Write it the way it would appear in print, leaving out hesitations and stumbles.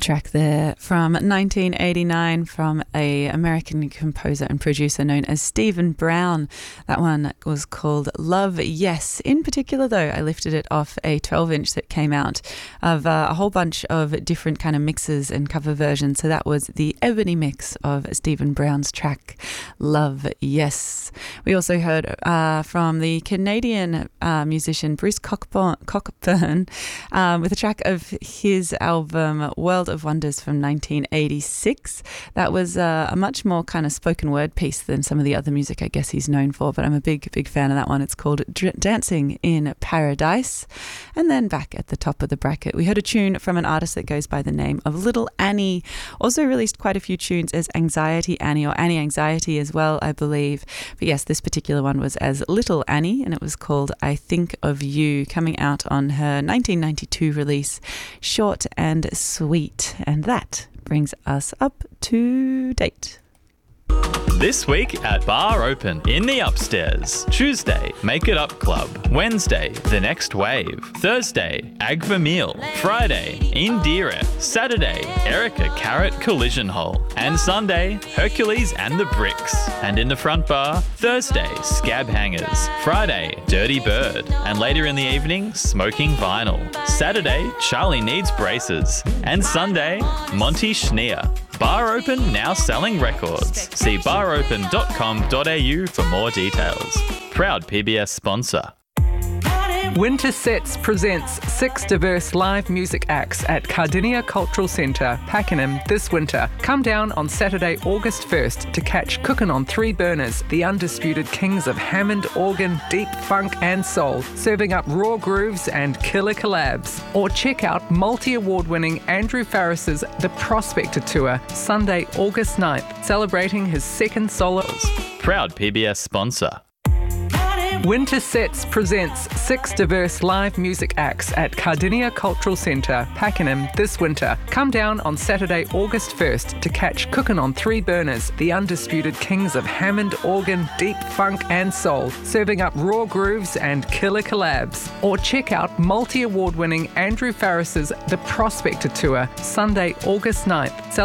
track there from 1989 from an American composer and producer known as Stephen Brown. That one was called Love Yes. In particular, though, I lifted it off a 12-inch that came out of a whole bunch of different kind of mixes and cover versions. So that was the Ebony mix of Stephen Brown's track Love Yes. We also heard from the Canadian musician Bruce Cockburn with a track of his album World of Wonders from 1986. That was a much more kind of spoken word piece than some of the other music I guess he's known for, but I'm a big fan of that one. It's called Dancing in Paradise. And then back at the top of the bracket, we heard a tune from an artist that goes by the name of Little Annie. Also released quite a few tunes as Anxiety Annie or Annie Anxiety as well, I believe. But yes, this particular one was as Little Annie, and it was called I Think of You, coming out on her 1992 release, Short and Sweet. And that brings us up to date. This week at Bar Open in the Upstairs. Tuesday, Make It Up Club. Wednesday, The Next Wave. Thursday, Agva Meal. Friday, Indira. Saturday, Erica Carrot Collision Hole. And Sunday, Hercules and the Bricks. And in the front bar, Thursday, Scab Hangers. Friday, Dirty Bird. And later in the evening, Smoking Vinyl. Saturday, Charlie Needs Braces. And Sunday, Monty Schneer. Bar Open now selling records. See baropen.com.au for more details. Proud PBS sponsor. Winter Sets presents 6 diverse live music acts at Cardinia Cultural Centre, Pakenham, this winter. Come down on Saturday, August 1st to catch Cookin' on Three Burners, the undisputed kings of Hammond, organ, deep funk and soul, serving up raw grooves and killer collabs. Or check out multi-award-winning Andrew Farris's The Prospector Tour, Sunday, August 9th, celebrating his second solo. Proud PBS sponsor. Winter Sets presents 6 diverse live music acts at Cardinia Cultural Centre, Pakenham, this winter. Come down on Saturday, August 1st to catch Cookin' on Three Burners, the undisputed kings of Hammond, organ, deep funk and soul, serving up raw grooves and killer collabs. Or check out multi-award-winning Andrew Farris's The Prospector Tour, Sunday, August 9th,